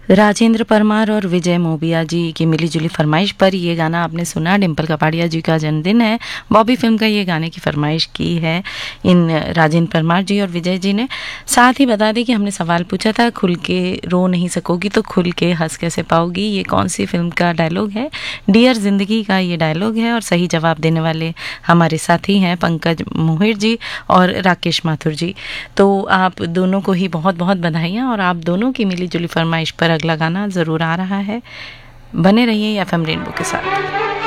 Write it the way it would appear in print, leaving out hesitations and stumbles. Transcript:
राजेंद्र परमार और विजय मोबिया जी की मिलीजुली फरमाइश पर ये गाना आपने सुना। डिम्पल कपाड़िया जी का जन्मदिन है। बॉबी फिल्म का ये गाने की फरमाइश की है इन राजेंद्र परमार जी और विजय जी ने। साथ ही बता दें कि हमने सवाल पूछा था, खुल के रो नहीं सकोगी तो खुल के हंस कैसे पाओगी, ये कौन सी फिल्म का डायलॉग है? डियर जिंदगी का ये डायलॉग है। और सही जवाब देने वाले हमारे साथी हैं पंकज मोहिर जी और राकेश माथुर जी। तो आप दोनों को ही बहुत बहुत बधाइयाँ और आप दोनों की मिली जुली फरमाइश पर अगला गाना ज़रूर आ रहा है। बने रहिए एफएम रेनबो के साथ।